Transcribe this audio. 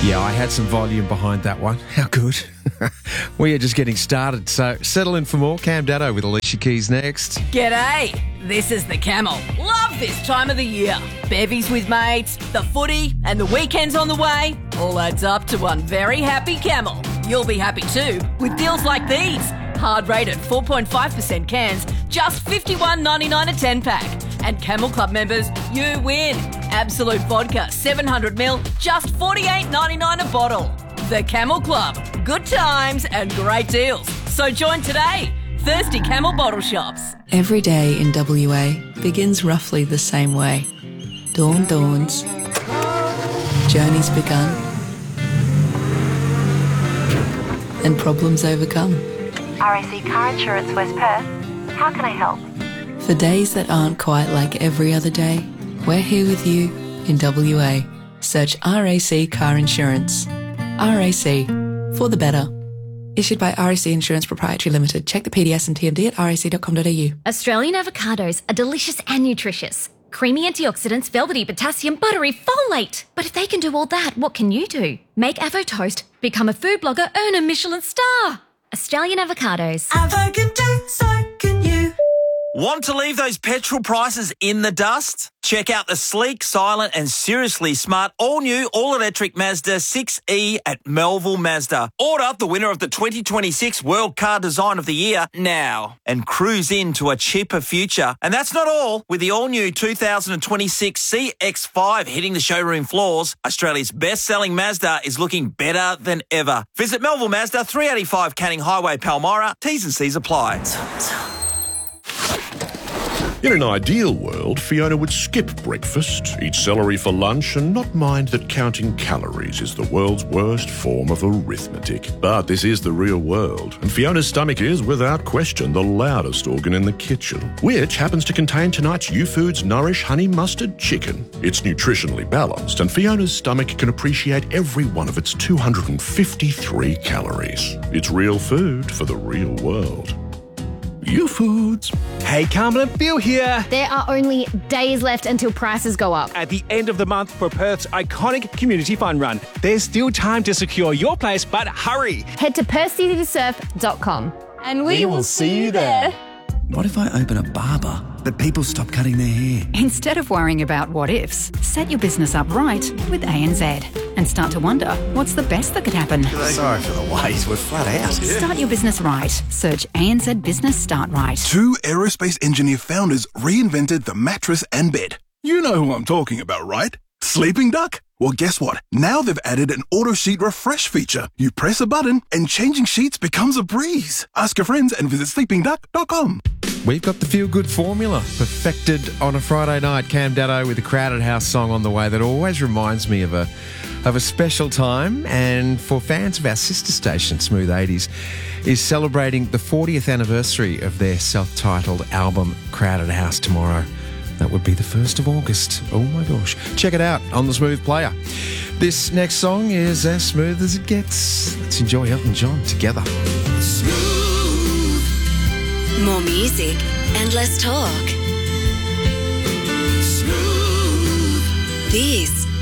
Yeah, I had some volume behind that one. How good. We are just getting started, so settle in for more. Cam Daddo with Alicia Keys next. G'day, this is the Camel. Love this time of the year. Bevies with mates, the footy and the weekends on the way. All adds up to one very happy camel. You'll be happy too with deals like these. Hard rated 4.5% cans, just $51.99 a 10-pack. And Camel Club members, you win. Absolute vodka, 700ml, just $48.99 a bottle. The Camel Club, good times and great deals. So join today. Thirsty Camel bottle shops. Every day in WA begins roughly the same way. Dawn dawns. Journey's begun. And problems overcome. RAC Car Insurance West Perth. How can I help? For days that aren't quite like every other day, we're here with you in WA. Search RAC Car Insurance. RAC, for the better. Issued by RAC Insurance Proprietary Limited. Check the PDS and TMD at rac.com.au. Australian avocados are delicious and nutritious. Creamy antioxidants, velvety potassium, buttery folate. But if they can do all that, what can you do? Make Avo Toast, become a food blogger, earn a Michelin star. Australian avocados. Avo can do, so can you. Want to leave those petrol prices in the dust? Check out the sleek, silent and seriously smart all-new, all-electric Mazda 6e at Melville Mazda. Order the winner of the 2026 World Car Design of the Year now and cruise into a cheaper future. And that's not all. With the all-new 2026 CX-5 hitting the showroom floors, Australia's best-selling Mazda is looking better than ever. Visit Melville Mazda, 385 Canning Highway, Palmyra. T's and C's apply. In an ideal world, Fiona would skip breakfast, eat celery for lunch, and not mind that counting calories is the world's worst form of arithmetic. But this is the real world, and Fiona's stomach is, without question, the loudest organ in the kitchen, which happens to contain tonight's YouFoods Nourish Honey Mustard Chicken. It's nutritionally balanced, and Fiona's stomach can appreciate every one of its 253 calories. It's real food for the real world. YouFoods. Hey, Carmen and Phil here. There are only days left until prices go up. At the end of the month for Perth's iconic community fun run. There's still time to secure your place, but hurry. Head to perthcitytosurf.com and we will see you there. What if I open a barber, but people stop cutting their hair? Instead of worrying about what ifs, set your business up right with ANZ and start to wonder what's the best that could happen. Sorry for the wait, we're flat out. Start your business right. Search ANZ Business Start Right. Two aerospace engineer founders reinvented the mattress and bed. You know who I'm talking about, right? Sleeping Duck? Well, guess what? Now they've added an auto sheet refresh feature. You press a button and changing sheets becomes a breeze. Ask your friends and visit sleepingduck.com. We've got the feel-good formula perfected on a Friday night. Cam Daddo with a Crowded House song on the way that always reminds me of a special time, and for fans of our sister station, Smooth 80s, is celebrating the 40th anniversary of their self-titled album, Crowded House, tomorrow. That would be the 1st of August. Oh my gosh. Check it out on the Smooth Player. This next song is as smooth as it gets. Let's enjoy Elton John together. More music and less talk. Smooth. This